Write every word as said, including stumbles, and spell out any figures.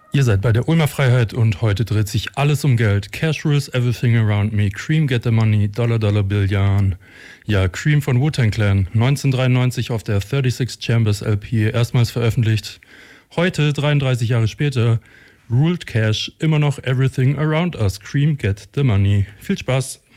Ihr seid bei der Ulmer Freiheit und heute dreht sich alles um Geld. Cash rules everything around me. Cream get the money. Dollar Dollar Billion. Ja, Cream von Wu-Tang Clan. neunzehnhundertdreiundneunzig auf der thirty-six Chambers L P erstmals veröffentlicht. Heute, dreiunddreißig Jahre später, ruled Cash immer noch everything around us. Cream get the money. Viel Spaß.